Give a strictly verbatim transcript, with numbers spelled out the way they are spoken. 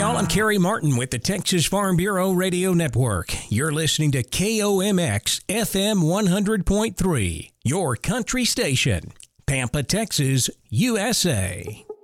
y'all. I'm Kerry Martin with the Texas Farm Bureau Radio Network. You're listening to K O M X F M one hundred point three, your country station, Pampa, Texas, U S A.